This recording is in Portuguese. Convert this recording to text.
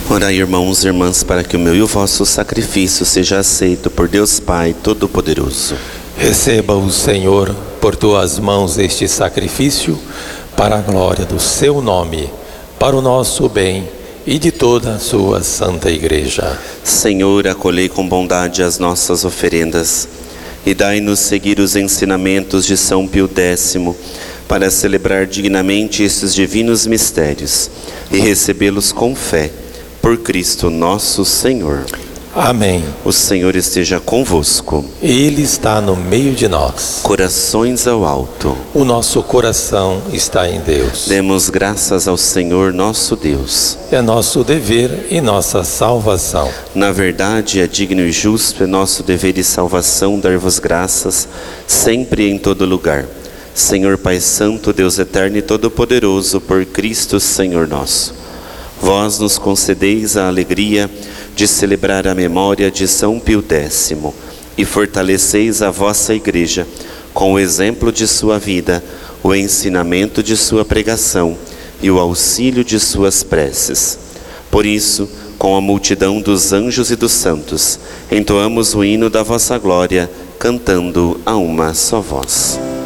Orai, irmãos e irmãs, para que o meu e o vosso sacrifício seja aceito por Deus Pai Todo-Poderoso. Receba o Senhor por tuas mãos este sacrifício, para a glória do seu nome, para o nosso bem e de toda a sua santa Igreja. Senhor, acolhei com bondade as nossas oferendas e dai-nos seguir os ensinamentos de São Pio X, para celebrar dignamente estes divinos mistérios e recebê-los com fé, por Cristo nosso Senhor. Amém. O Senhor esteja convosco. Ele está no meio de nós. Corações ao alto. O nosso coração está em Deus. Demos graças ao Senhor nosso Deus. É nosso dever e nossa salvação. Na verdade, é digno e justo, é nosso dever e salvação dar-vos graças, sempre e em todo lugar. Senhor Pai Santo, Deus Eterno e Todo-Poderoso, por Cristo Senhor nosso. Vós nos concedeis a alegria de celebrar a memória de São Pio X e fortaleceis a vossa Igreja com o exemplo de sua vida, o ensinamento de sua pregação e o auxílio de suas preces. Por isso, com a multidão dos anjos e dos santos, entoamos o hino da vossa glória, cantando a uma só voz.